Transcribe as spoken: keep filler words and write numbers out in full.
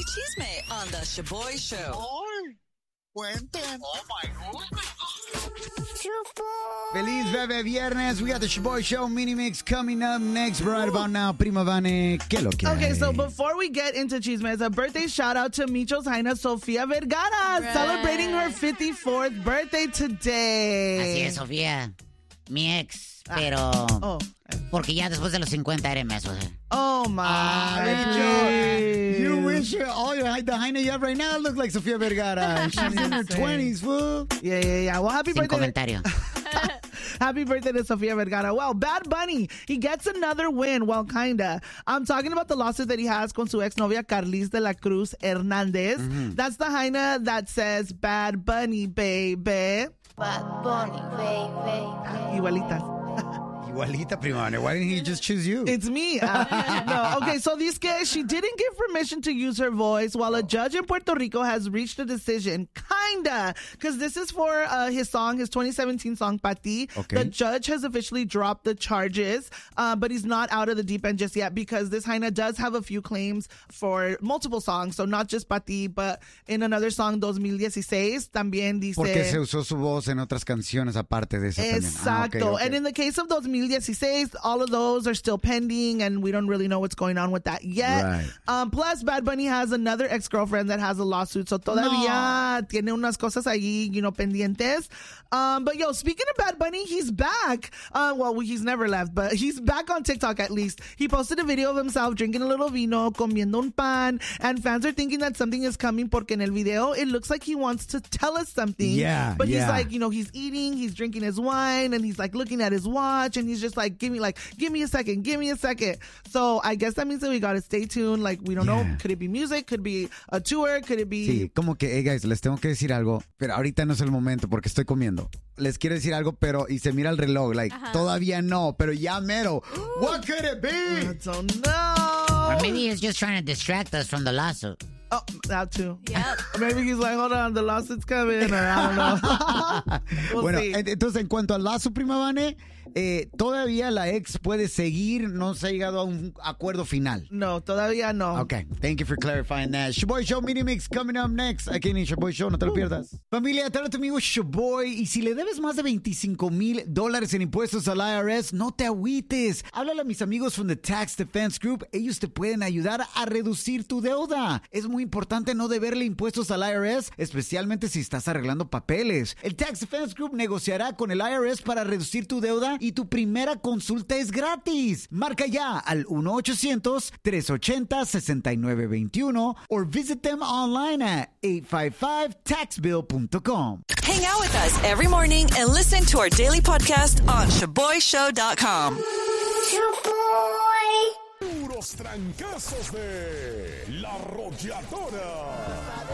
chisme on the Shaboy Show. Ay, cuenten. Oh my goodness. Feliz Bebe Viernes. We got the Shaboy Show mini mix coming up next right about now. Prima Vane, ¿qué lo que Okay, hay? so before we get into chismes, a birthday shout out to Micho's Jaina Sofia Vergara, Right. celebrating her fifty-fourth birthday today. Así es, Sofía. Mi ex, Ah. pero... Oh, Porque ya después de los cincuenta eres meso. eh. oh my. Ay, you wish you, all your, the Jaina you have right now look like Sofia Vergara. She's in her twenties, fool. Yeah, yeah, yeah. Well, happy Sin birthday. comentario. Happy birthday to Sofia Vergara. Well, Bad Bunny, he gets another win. Well, kinda. I'm talking about the lawsuit that he has con su exnovia Carlis de la Cruz Hernandez. That's the Jaina that says Bad Bunny, baby. Bad Bunny, baby. Igualitas. Igualita, Prima Vane. Why didn't he just choose you? It's me. Uh, no, okay, so this case, she didn't give permission to use her voice while a judge in Puerto Rico has reached a decision. Kinda. Because this is for uh, his song, his twenty seventeen song, Pati. Okay. The judge has officially dropped the charges, uh, but he's not out of the deep end just yet because this Jaina does have a few claims for multiple songs. So not just Pati, but in another song, dos mil dieciséis, también dice... Porque se usó su voz en otras canciones aparte de esa también. Ah, ok, Exacto. ok. And in the case of dos mil dieciséis, all of those are still pending, and we don't really know what's going on with that yet. Right. Um, plus, Bad Bunny has another ex-girlfriend that has a lawsuit, so todavía tiene unas cosas allí, you know, pendientes. Um, but yo, speaking of Bad Bunny, he's back. Uh, well, he's never left, but he's back on TikTok at least. He posted a video of himself drinking a little vino, comiendo un pan, and fans are thinking that something is coming porque en el video, it looks like he wants to tell us something. Yeah, But he's yeah. like, you know, he's eating, he's drinking his wine, and he's like looking at his watch, and he's just like, give me like, give me a second, give me a second. So I guess that means that we gotta stay tuned. Like, we don't Yeah. know. Could it be music? Could it be a tour? Could it be... Sí, como que, hey guys, les tengo que decir algo, pero ahorita no es el momento porque estoy comiendo. Les quiero decir algo, pero, y se mira el reloj, like, todavía no, pero ya mero. What could it I be? don't know. Or maybe he's just trying to distract us from the lawsuit. Oh, that too. Yep. Maybe he's like, hold on, the lawsuit's coming, or I don't know. We'll Bueno, see. ent- entonces en cuanto al lazo, Prima Vane, eh, todavía la ex puede seguir, no se ha llegado a un acuerdo final. No, todavía no. Okay, thank you for clarifying that. Shaboy Show Mini Mix coming up next. Aquí en el Shaboy Show, no te lo pierdas. Familia, te habla tu amigo Shaboy. Y si le debes más de veinticinco mil dólares en impuestos al I R S, no te agüites. Háblale a mis amigos from the Tax Defense Group. Ellos te pueden ayudar a reducir tu deuda. Es muy importante no deberle impuestos al I R S, especialmente si estás arreglando papeles. El Tax Defense Group negociará con el I R S para reducir tu deuda y tu primera consulta es gratis. Marca ya al uno ochocientos, tres ochenta, sesenta y nueve veintiuno or visit them online at eight five five tax bill punto com. Hang out with us every morning and listen to our daily podcast on shaboy show dot com. Puros trancazos de La Arrolladora.